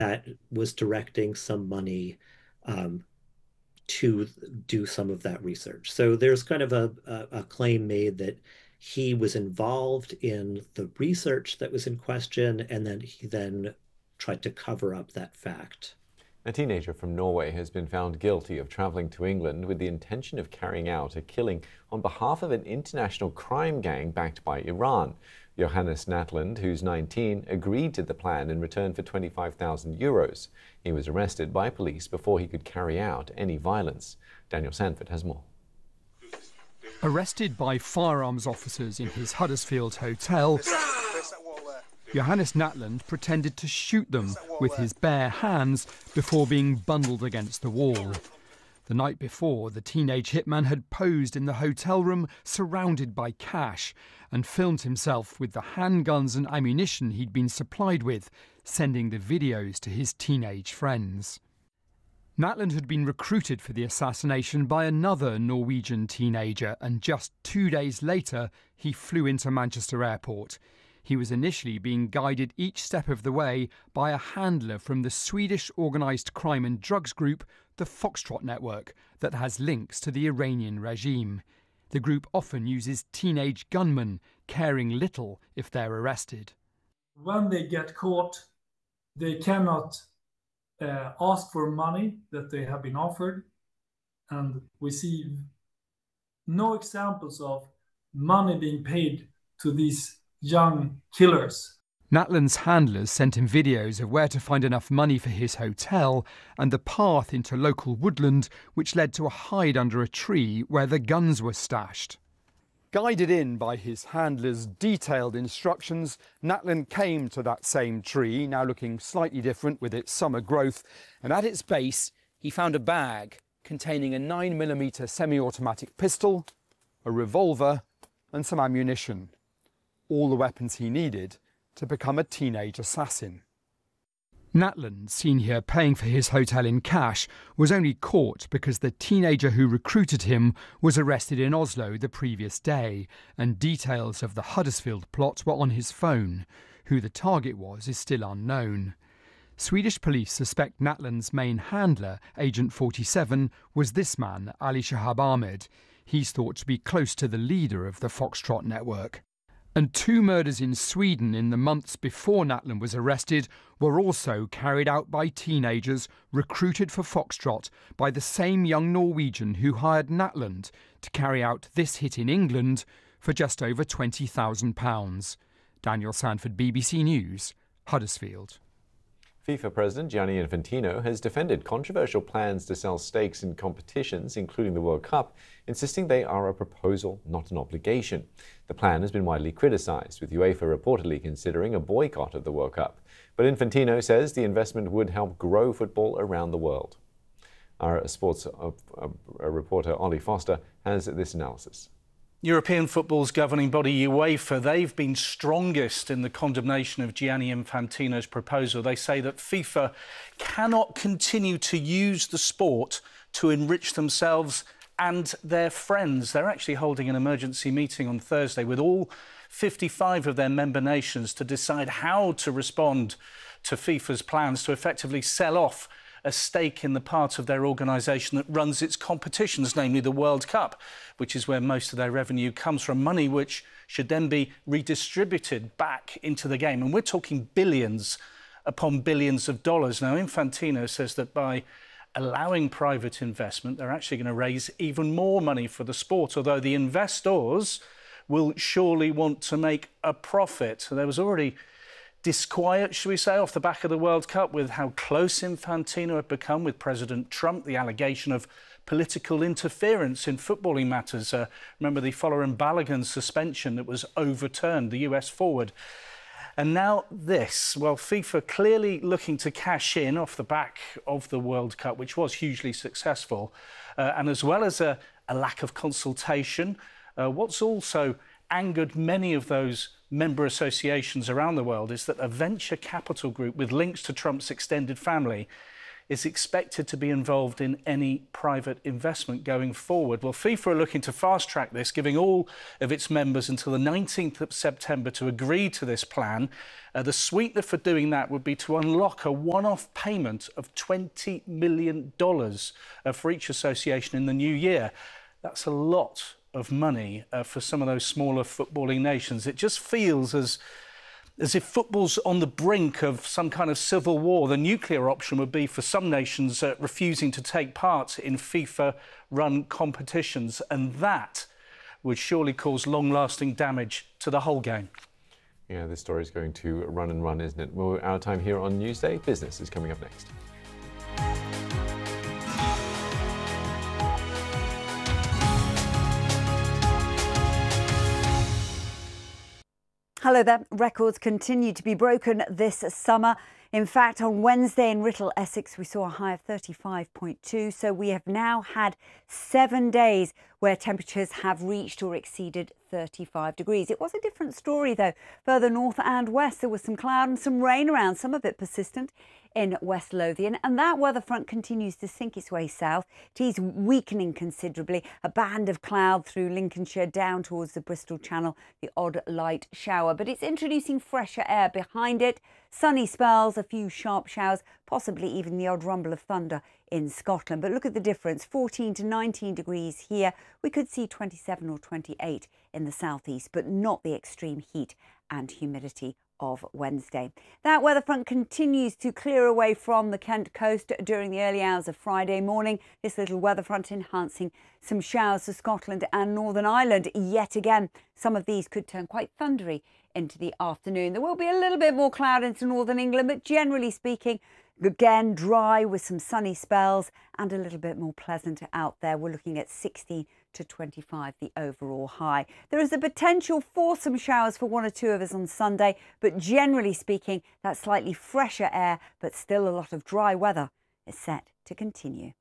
that was directing some money to do some of that research. So there's kind of a claim made that he was involved in the research that was in question, and then he then tried to cover up that fact. A teenager from Norway has been found guilty of traveling to England with the intention of carrying out a killing on behalf of an international crime gang backed by Iran. Johannes Natland, who's 19, agreed to the plan in return for €25,000. He was arrested by police before he could carry out any violence. Daniel Sanford has more. Arrested by firearms officers in his Huddersfield hotel, Johannes Natland pretended to shoot them with his bare hands before being bundled against the wall. The night before, the teenage hitman had posed in the hotel room surrounded by cash and filmed himself with the handguns and ammunition he'd been supplied with, sending the videos to his teenage friends. Natland had been recruited for the assassination by another Norwegian teenager, and just 2 days later, he flew into Manchester Airport. He was initially being guided each step of the way by a handler from the Swedish organised crime and drugs group, the Foxtrot Network, that has links to the Iranian regime. The group often uses teenage gunmen, caring little if they're arrested. When they get caught, they cannot ask for money that they have been offered, and we see no examples of money being paid to these young killers. Natland's handlers sent him videos of where to find enough money for his hotel and the path into local woodland, which led to a hide under a tree where the guns were stashed. Guided in by his handlers' detailed instructions, Natland came to that same tree, now looking slightly different with its summer growth, and at its base he found a bag containing a 9mm semi-automatic pistol, a revolver and some ammunition. All the weapons he needed to become a teenage assassin. Natland, seen here paying for his hotel in cash, was only caught because the teenager who recruited him was arrested in Oslo the previous day, and details of the Huddersfield plot were on his phone. Who the target was is still unknown. Swedish police suspect Natland's main handler, Agent 47, was this man, Ali Shahab Ahmed. He's thought to be close to the leader of the Foxtrot network. And 2 murders in Sweden in the months before Natland was arrested were also carried out by teenagers recruited for Foxtrot by the same young Norwegian who hired Natland to carry out this hit in England for just over £20,000. Daniel Sanford, BBC News, Huddersfield. FIFA President Gianni Infantino has defended controversial plans to sell stakes in competitions, including the World Cup, insisting they are a proposal, not an obligation. The plan has been widely criticised, with UEFA reportedly considering a boycott of the World Cup. But Infantino says the investment would help grow football around the world. Our sports reporter Ollie Foster has this analysis. European football's governing body UEFA, they've been strongest in the condemnation of Gianni Infantino's proposal. They say that FIFA cannot continue to use the sport to enrich themselves and their friends. They're actually holding an emergency meeting on Thursday with all 55 of their member nations to decide how to respond to FIFA's plans to effectively sell off a stake in the part of their organisation that runs its competitions, namely the World Cup, which is where most of their revenue comes from, money which should then be redistributed back into the game. And we're talking billions upon billions of dollars. Now, Infantino says that by allowing private investment, they're actually going to raise even more money for the sport, although the investors will surely want to make a profit. So there was already disquiet, should we say, off the back of the World Cup with how close Infantino had become with President Trump, the allegation of political interference in footballing matters. Remember the Folarin Balogun suspension that was overturned, the US forward. And now this. Well, FIFA clearly looking to cash in off the back of the World Cup, which was hugely successful, and as well as a lack of consultation. What's also angered many of those member associations around the world is that a venture capital group with links to Trump's extended family is expected to be involved in any private investment going forward. Well, FIFA are looking to fast-track this, giving all of its members until the 19th of September to agree to this plan. The sweetener for doing that would be to unlock a one-off payment of $20 million for each association in the new year. That's a lot of money for some of those smaller footballing nations. It just feels as if football's on the brink of some kind of civil war. The nuclear option would be for some nations refusing to take part in FIFA-run competitions, and that would surely cause long-lasting damage to the whole game. Yeah, this story is going to run and run, isn't it? Well, our time here on Newsday. Business is coming up next. Hello there. Records continue to be broken this summer. In fact, on Wednesday in Writtle, Essex, we saw a high of 35.2. So we have now had 7 days where temperatures have reached or exceeded 35 degrees. It was a different story, though. Further north and west, there was some cloud and some rain around, some of it persistent in West Lothian, and that weather front continues to sink its way south. It is weakening considerably. A band of cloud through Lincolnshire down towards the Bristol Channel, the odd light shower, but it's introducing fresher air behind it. Sunny spells, a few sharp showers, possibly even the odd rumble of thunder in Scotland. But look at the difference, 14 to 19 degrees here. We could see 27 or 28 in the southeast, but not the extreme heat and humidity of Wednesday. That weather front continues to clear away from the Kent coast during the early hours of Friday morning. This little weather front enhancing some showers for Scotland and Northern Ireland. Yet again, some of these could turn quite thundery into the afternoon. There will be a little bit more cloud into Northern England, but generally speaking, again, dry with some sunny spells and a little bit more pleasant out there. We're looking at 16 to 25, the overall high. There is the potential for some showers for one or two of us on Sunday, but generally speaking, that slightly fresher air, but still a lot of dry weather is set to continue.